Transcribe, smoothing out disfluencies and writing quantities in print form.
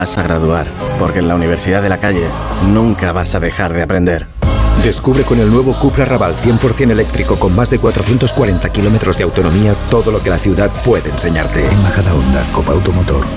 Vas a graduar, porque en la Universidad de la Calle nunca vas a dejar de aprender. Descubre con el nuevo Cupra Raval 100% eléctrico con más de 440 kilómetros de autonomía todo lo que la ciudad puede enseñarte. Embajada Honda, Copa Automotor.